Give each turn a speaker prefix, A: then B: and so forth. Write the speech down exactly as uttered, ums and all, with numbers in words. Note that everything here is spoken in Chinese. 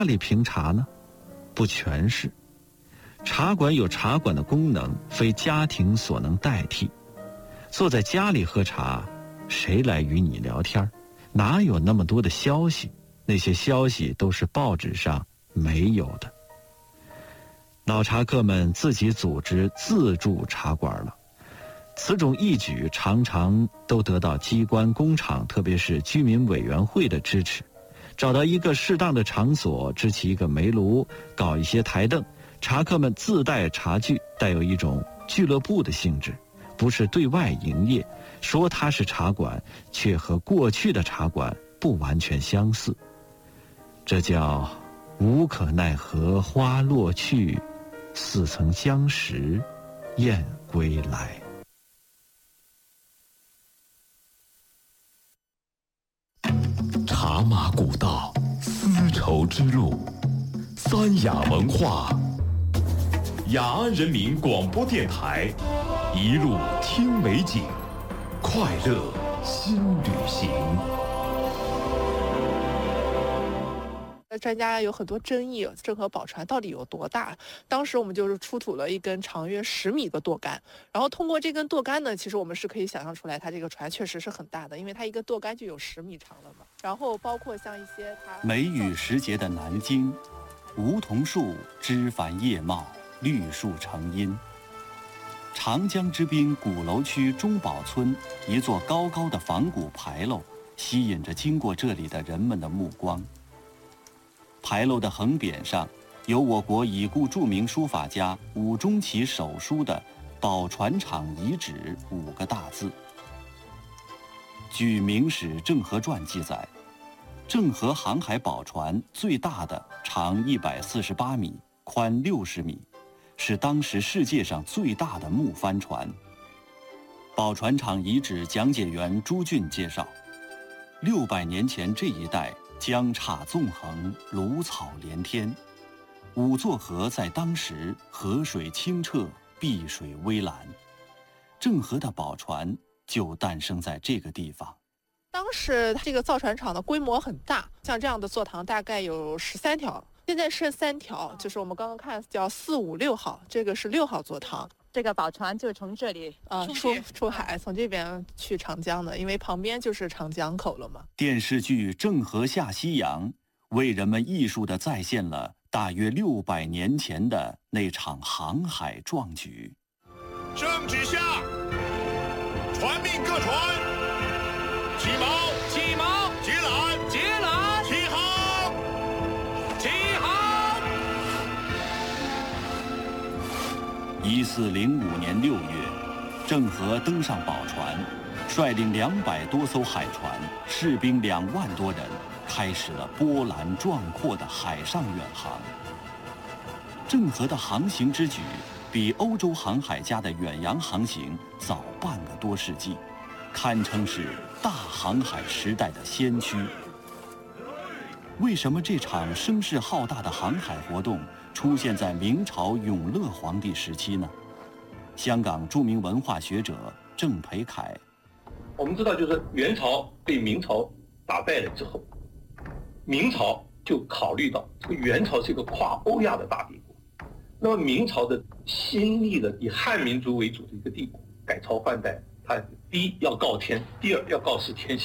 A: 里评茶呢？不全是。茶馆有茶馆的功能，非家庭所能代替。坐在家里喝茶，谁来与你聊天？哪有那么多的消息？那些消息都是报纸上没有的。老茶客们自己组织自助茶馆了，此种义举常常都得到机关工厂，特别是居民委员会的支持。找到一个适当的场所，支起一个煤炉，搞一些台凳，茶客们自带茶具，带有一种俱乐部的性质，不是对外营业，说它是茶馆，却和过去的茶馆不完全相似。这叫无可奈何花落去，似曾相识燕归来。
B: 茶马古道，丝绸之路，三雅文化，雅安人民广播电台，一路听美景，快乐新旅行。
C: 专家有很多争议，郑和宝船到底有多大？当时我们就是出土了一根长约十米的舵杆，然后通过这根舵杆呢，其实我们是可以想象出来，它这个船确实是很大的，因为它一根舵杆就有十米长了嘛。然后包括像一些它
D: 梅雨时节的南京，梧桐树枝繁叶茂，绿树成荫。长江之滨鼓楼区中堡村一座高高的仿古牌楼，吸引着经过这里的人们的目光。牌楼的横匾上有我国已故著名书法家伍中奇手书的“宝船厂遗址”五个大字。据《明史郑和传》记载，郑和航海宝船最大的长一百四十八米，宽六十米，是当时世界上最大的木帆船。宝船厂遗址讲解员朱俊介绍，六百年前这一带江岔纵横，芦草连天，五座河在当时河水清澈，碧水微蓝，郑和的宝船就诞生在这个地方。
C: 当时这个造船厂的规模很大，像这样的座堂大概有十三条，现在剩三条，就是我们刚刚看叫四五六号，这个是六号座堂。
E: 这个宝船就从这里
C: 啊出出海，从这边去长江的，因为旁边就是长江口了嘛。
D: 电视剧《郑和下西洋》为人们艺术地再现了大约六百年前的那场航海壮举。
F: 圣旨下，传命各船起锚，起锚，解缆，解缆，起航，起航。
D: 一四零五年六月，郑和登上宝船，率领两百多艘海船，士兵两万多人，开始了波澜壮阔的海上远航。郑和的航行之举，比欧洲航海家的远洋航行早半个多世纪，堪称是大航海时代的先驱。为什么这场声势浩大的航海活动出现在明朝永乐皇帝时期呢？香港著名文化学者郑培凯，
G: 我们知道，就是元朝被明朝打败了之后，明朝就考虑到这个元朝是一个跨欧亚的大帝国，那么明朝的新立的以汉民族为主的一个帝国，改朝换代，它第一要告天，第二要告示天下。